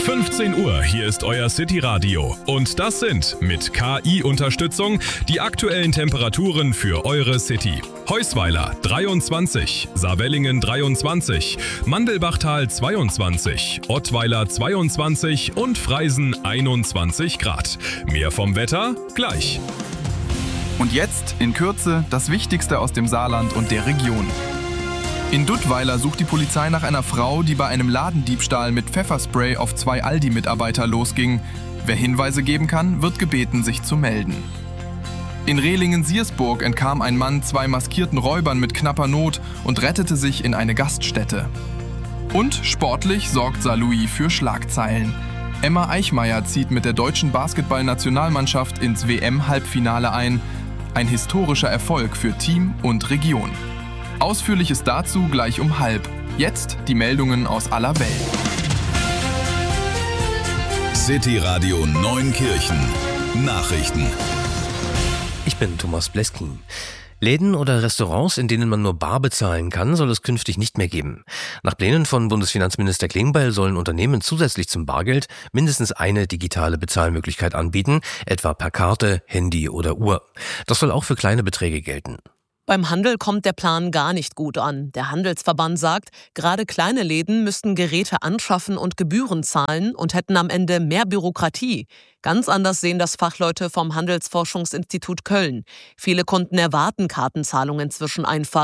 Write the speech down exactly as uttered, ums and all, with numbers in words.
fünfzehn Uhr, hier ist euer City Radio. Und das sind mit K I-Unterstützung die aktuellen Temperaturen für eure City. Heusweiler dreiundzwanzig, Saarwellingen dreiundzwanzig, Mandelbachtal zweiundzwanzig, Ottweiler zweiundzwanzig und Freisen einundzwanzig Grad. Mehr vom Wetter gleich. Und jetzt in Kürze das Wichtigste aus dem Saarland und der Region. In Duttweiler sucht die Polizei nach einer Frau, die bei einem Ladendiebstahl mit Pfefferspray auf zwei Aldi-Mitarbeiter losging. Wer Hinweise geben kann, wird gebeten, sich zu melden. In Rehlingen-Siersburg entkam ein Mann zwei maskierten Räubern mit knapper Not und rettete sich in eine Gaststätte. Und sportlich sorgt Saarlouis für Schlagzeilen. Emma Eichmeyer zieht mit der deutschen Basketballnationalmannschaft ins W M-Halbfinale ein. Ein historischer Erfolg für Team und Region. Ausführliches dazu gleich um halb. Jetzt die Meldungen aus aller Welt. City Radio Neunkirchen. Nachrichten. Ich bin Thomas Bleskin. Läden oder Restaurants, in denen man nur bar bezahlen kann, soll es künftig nicht mehr geben. Nach Plänen von Bundesfinanzminister Klingbeil sollen Unternehmen zusätzlich zum Bargeld mindestens eine digitale Bezahlmöglichkeit anbieten, etwa per Karte, Handy oder Uhr. Das soll auch für kleine Beträge gelten. Beim Handel kommt der Plan gar nicht gut an. Der Handelsverband sagt, gerade kleine Läden müssten Geräte anschaffen und Gebühren zahlen und hätten am Ende mehr Bürokratie. Ganz anders sehen das Fachleute vom Handelsforschungsinstitut Köln. Viele Kunden erwarten Kartenzahlung inzwischen einfach.